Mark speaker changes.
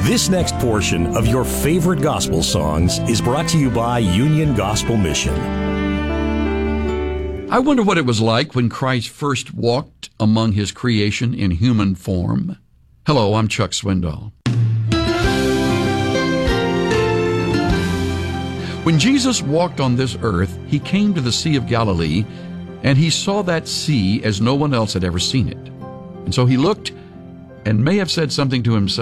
Speaker 1: This next portion of your favorite gospel songs is brought to you by Union Gospel Mission.
Speaker 2: I wonder what it was like when Christ first walked among his creation in human form. Hello, I'm Chuck Swindoll. When Jesus walked on this earth, he came to the Sea of Galilee, and he saw that sea as no one else had ever seen it. And so he looked and may have said something to himself.